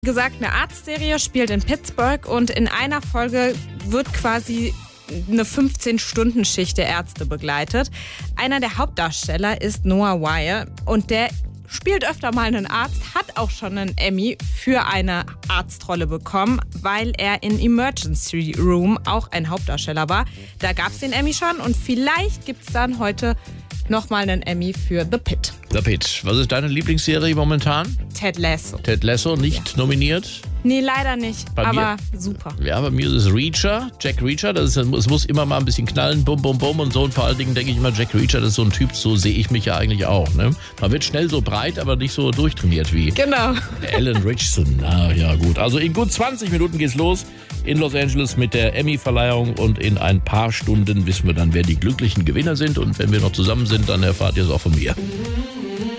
Gesagt, eine Arztserie, spielt in Pittsburgh und in einer Folge wird quasi eine 15-Stunden-Schicht der Ärzte begleitet. Einer der Hauptdarsteller ist Noah Wyle und der spielt öfter mal einen Arzt, hat auch schon einen Emmy für eine Arztrolle bekommen, weil er in Emergency Room auch ein Hauptdarsteller war. Da gab es den Emmy schon und vielleicht gibt es dann heute nochmal einen Emmy für The Pitt. The Pitt. Was ist deine Lieblingsserie momentan? Ted Lasso. Ted Lasso, nicht nominiert? Nee, leider nicht, aber super. Ja, bei mir ist es Reacher, Jack Reacher. Es muss immer mal ein bisschen knallen, bum, bum, bum und so. Und vor allen Dingen denke ich immer, Jack Reacher, das ist so ein Typ, so sehe ich mich ja eigentlich auch. Ne? Man wird schnell so breit, aber nicht so durchtrainiert wie Alan Richardson. Ah, ja, gut. Also in gut 20 Minuten geht's los in Los Angeles mit der Emmy-Verleihung und in ein paar Stunden wissen wir dann, wer die glücklichen Gewinner sind. Und wenn wir noch zusammen sind, dann erfahrt ihr es auch von mir.